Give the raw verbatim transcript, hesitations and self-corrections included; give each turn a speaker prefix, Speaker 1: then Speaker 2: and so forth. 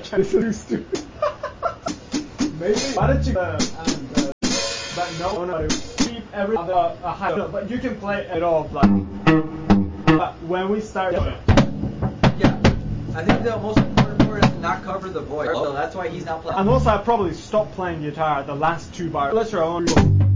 Speaker 1: This is stupid. Maybe. Why don't you uh, and uh, but no no keep every other uh, high note, but you can play it off like. But when we start.
Speaker 2: Yeah, I think the most important part is to not cover the voice. So that's why he's not playing.
Speaker 1: And also, I probably stopped playing guitar at the last two bars. Let's roll on.